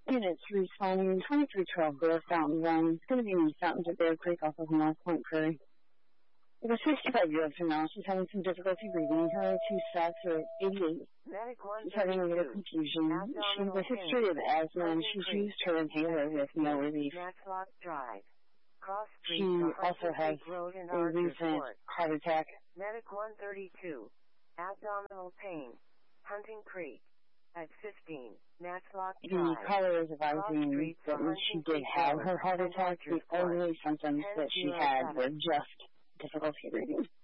Units responding 2312 Bear Fountain Run. It's going to be in Fountains at Bear Creek off of North Point Prairie. It was 65-year-old female. She's having some difficulty breathing. Her O2 stats are at 88. She's having a little confusion. She has a history of asthma, and she's used her inhaler with no relief. She also has a recent heart attack. Medic 132. Abdominal pain. Hunting Creek. At 15. Matchlock Drive. The caller is advising that when she did have her heart attack, the only symptoms that she had were just difficulty breathing.